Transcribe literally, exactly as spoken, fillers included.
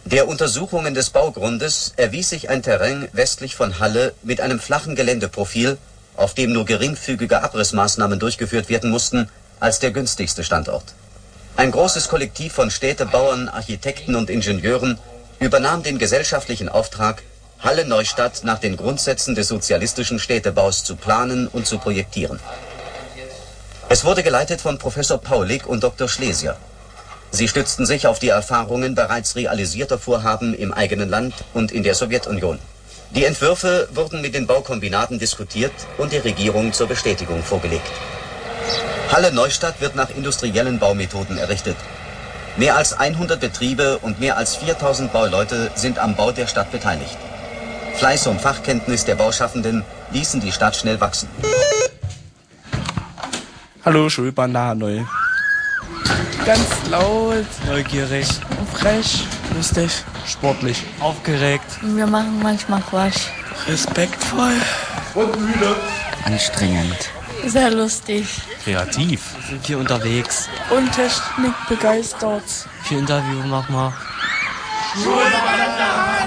Der Untersuchungen des Baugrundes erwies sich ein Terrain westlich von Halle mit einem flachen Geländeprofil, auf dem nur geringfügige Abrissmaßnahmen durchgeführt werden mussten, als der günstigste Standort. Ein großes Kollektiv von Städtebauern, Architekten und Ingenieuren übernahm den gesellschaftlichen Auftrag, Halle-Neustadt nach den Grundsätzen des sozialistischen Städtebaus zu planen und zu projektieren. Es wurde geleitet von Professor Paulik und Doktor Schlesier. Sie stützten sich auf die Erfahrungen bereits realisierter Vorhaben im eigenen Land und in der Sowjetunion. Die Entwürfe wurden mit den Baukombinaten diskutiert und der Regierung zur Bestätigung vorgelegt. Halle-Neustadt wird nach industriellen Baumethoden errichtet. Mehr als hundert Betriebe und mehr als viertausend Bauleute sind am Bau der Stadt beteiligt. Fleiß und Fachkenntnis der Bauschaffenden ließen die Stadt schnell wachsen. Hallo, Schulbahn da neu. Ganz laut, neugierig, frech, lustig, sportlich, aufgeregt. Wir machen manchmal Quatsch. Respektvoll und müde. Anstrengend. Sehr lustig. Kreativ. Sind wir unterwegs. Und Technik begeistert. Für Interview mach mal. Schulbahn